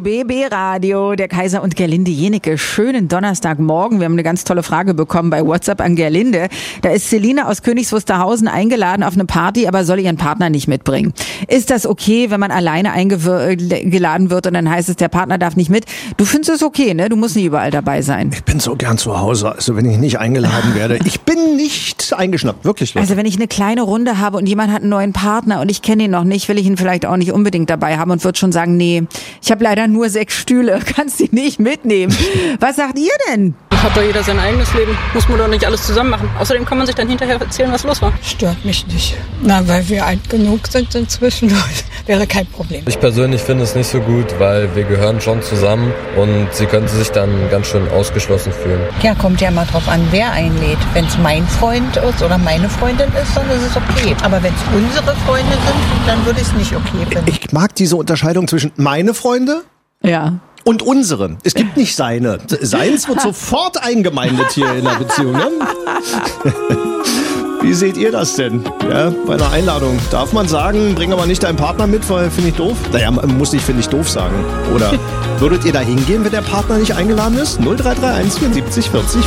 BB Radio, der Kaiser und Gerlinde Jenecke. Schönen Donnerstagmorgen. Wir haben eine ganz tolle Frage bekommen bei WhatsApp an Gerlinde. Da ist Celine aus Königs Wusterhausen eingeladen auf eine Party, aber soll ihren Partner nicht mitbringen. Ist das okay, wenn man alleine eingeladen wird und dann heißt es, der Partner darf nicht mit? Du findest es okay, ne? Du musst nicht überall dabei sein. Ich bin so gern zu Hause, also wenn ich nicht eingeladen werde. Ich bin nicht eingeschnappt, wirklich. Leute. Also wenn ich eine kleine Runde habe und jemand hat einen neuen Partner und ich kenne ihn noch nicht, will ich ihn vielleicht auch nicht unbedingt dabei haben und würde schon sagen, nee, ich habe leider nur 6 Stühle, kannst die nicht mitnehmen. Was sagt ihr denn? Hat doch jeder sein eigenes Leben. Muss man doch nicht alles zusammen machen. Außerdem kann man sich dann hinterher erzählen, was los war. Stört mich nicht. Na, weil wir alt genug sind inzwischen, wäre kein Problem. Ich persönlich finde es nicht so gut, weil wir gehören schon zusammen und sie könnten sich dann ganz schön ausgeschlossen fühlen. Ja, kommt ja mal drauf an, wer einlädt. Wenn es mein Freund ist oder meine Freundin ist, dann ist es okay. Aber wenn es unsere Freunde sind, dann würde ich es nicht okay finden. Ich mag diese Unterscheidung zwischen meine Freunde und unsere. Es gibt nicht seine. Seins wird sofort eingemeindet hier in der Beziehung. Ne? Wie seht ihr das denn? Ja, bei einer Einladung darf man sagen, bring aber nicht deinen Partner mit, weil finde ich doof. Naja, man muss nicht finde ich doof sagen. Oder würdet ihr da hingehen, wenn der Partner nicht eingeladen ist? 0331 74 40